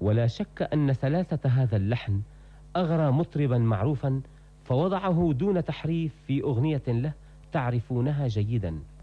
ولا شك أن سلاسة هذا اللحن أغرى مطربا معروفا فوضعه دون تحريف في أغنية له تعرفونها جيدا.